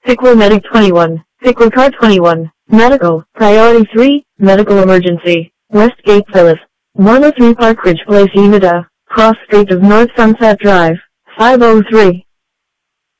Pickwill Medic 21, Pickwill Car 21, Medical, Priority 3, Medical Emergency, Westgate Phyllis, 103 Park Ridge Place Unida, Cross Street of North Sunset Drive, 503.